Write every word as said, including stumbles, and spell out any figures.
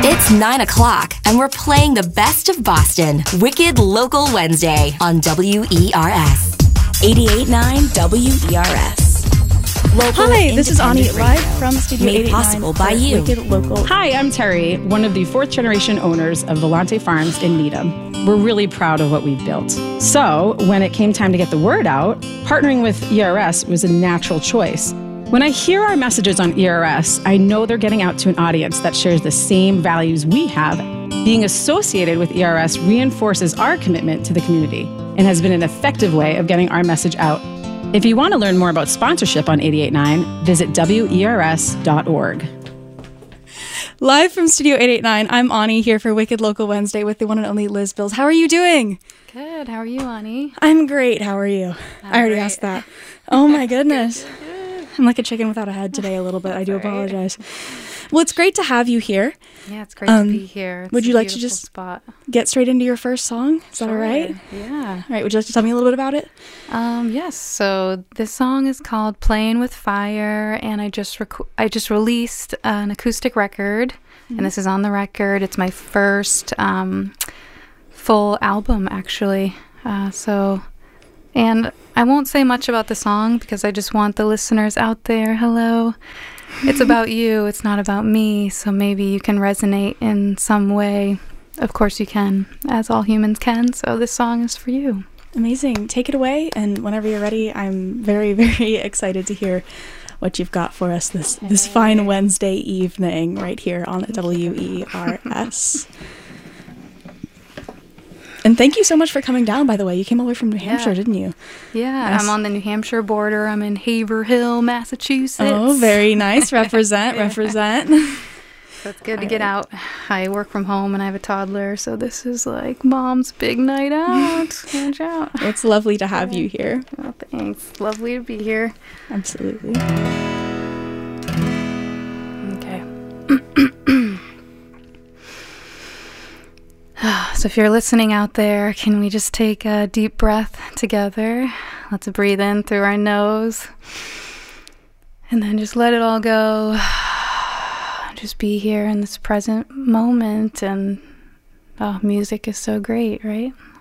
It's nine o'clock, and we're playing the best of Boston, Wicked Local Wednesday on W E R S. eighty-eight point nine W E R S. Local Hi, this is Ani, radio. live from Studio Made eighty-nine possible by for you. Wicked Local. Hi, I'm Terry, one of the fourth generation owners of Volante Farms in Needham. We're really proud of what we've built. So, when it came time to get the word out, partnering with E R S was a natural choice. When I hear our messages on E R S, I know they're getting out to an audience that shares the same values we have. Being associated with E R S reinforces our commitment to the community and has been an effective way of getting our message out. If you want to learn more about sponsorship on eighty-eight point nine, visit W E R S dot org. Live from Studio eight eighty-nine, I'm Ani here for Wicked Local Wednesday with the one and only Liz Bills. How are you doing? Good. How are you, Ani? I'm great. How are you? I'm I already great. asked that. Oh my goodness. I'm like a chicken without a head today a little bit. I do apologize. Well, it's great to have you here. Yeah, it's great Um, to be here. It's would a you like to beautiful just spot. get straight into your first song? Is that all Sure. right? Yeah. All right. Would you like to tell me a little bit about it? Um, yes. So this song is called "Playing with Fire," and I just rec- I just released an acoustic record, Mm-hmm. and this is on the record. It's my first um, full album, actually. Uh, so, and I won't say much about the song because I just want the listeners out there. Hello. It's about you. It's not about me. So maybe you can resonate in some way. Of course you can, as all humans can. So this song is for you. Amazing. Take it away. And whenever you're ready, I'm very, very excited to hear what you've got for us this, this fine Wednesday evening right here on W E R S. And thank you so much for coming down, by the way. You came all the way from New Hampshire, Yeah. didn't you? Yeah, Yes. I'm on the New Hampshire border. I'm in Haverhill, Massachusetts. Oh, very nice. Represent, represent. So it's good to All get right. out. I work from home and I have a toddler, so this is like mom's big night out. Watch out. It's lovely to have you here. Oh, thanks. Lovely to be here. Absolutely. Okay. So if you're listening out there, can we just take a deep breath together? Let's breathe in through our nose. And then just let it all go. Just be here in this present moment. And oh, music is so great, right?